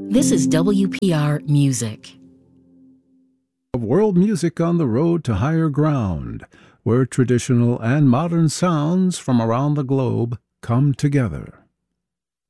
This is WPR Music. Of world music on the road to higher ground, where traditional and modern sounds from around the globe come together.